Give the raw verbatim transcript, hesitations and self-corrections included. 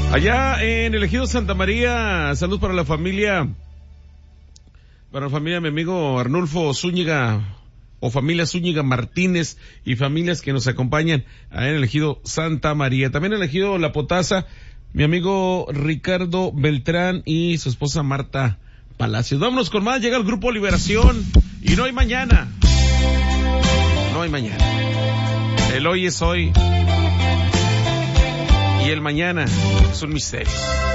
Allá en el Ejido Santa María, salud para la familia, para la familia de mi amigo Arnulfo Zúñiga, o familia Zúñiga Martínez y familias que nos acompañan allá en el Ejido Santa María. También en el Ejido La Potasa, mi amigo Ricardo Beltrán y su esposa Marta Palacios. Vámonos con más, llega el Grupo Liberación y no hay mañana. No hay mañana. El hoy es hoy y el mañana es un misterio.